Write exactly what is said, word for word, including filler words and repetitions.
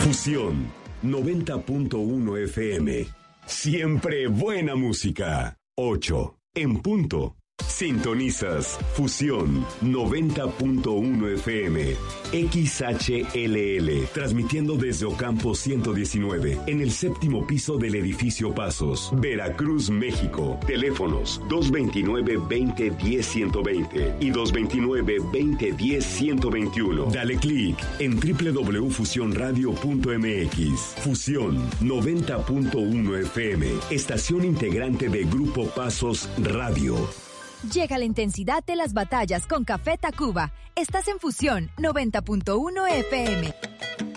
Fusión noventa punto uno F M. Siempre buena música. ocho en punto. Sintonizas Fusión noventa punto uno F M, X H L L, transmitiendo desde Ocampo ciento diecinueve, en el séptimo piso del edificio Pasos, Veracruz, México. Teléfonos dos veintinueve, veinte, diez, ciento veinte y dos veintinueve, veinte, diez, ciento veintiuno. Dale clic en doble u doble u doble u punto fusión radio punto m x. Fusión noventa punto uno F M, estación integrante de Grupo Pasos Radio. Llega la intensidad de las batallas con Café Tacuba. Estás en Fusión noventa punto uno F M.